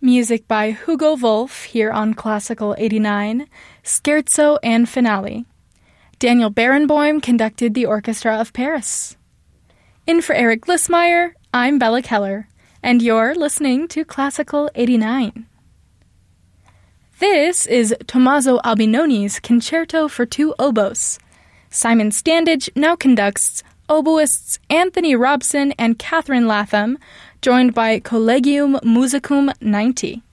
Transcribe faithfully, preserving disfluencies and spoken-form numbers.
Music by Hugo Wolf here on Classical eighty-nine, Scherzo and Finale. Daniel Barenboim conducted the Orchestra of Paris. In for Eric Lissmeyer, I'm Bella Keller, and you're listening to Classical eighty-nine. This is Tommaso Albinoni's Concerto for Two Oboes. Simon Standage now conducts oboists Anthony Robson and Catherine Latham, joined by Collegium Musicum ninety.